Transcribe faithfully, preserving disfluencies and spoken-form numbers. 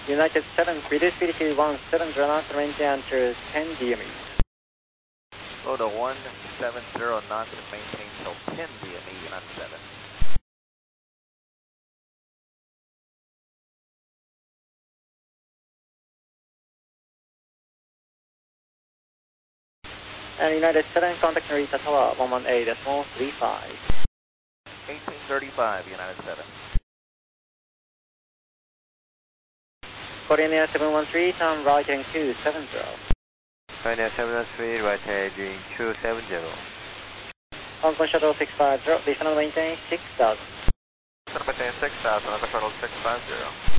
United seven, reduce speed to one seven zero knots, maintain to ten D M E. Slow to one seven zero knots and maintain till ten D M E, United seven. And United seven, contact Narita Tower one one eight decimal three five. eighteen thirty-five, United seven. Coordinator seven one three, turn right heading two seven zero. Pioneer seven one three, right heading two seven zero. Hong Kong Shuttle six five zero, descend and maintain six thousand. Descend and maintain six thousand, Hong Kong Shuttle six five zero.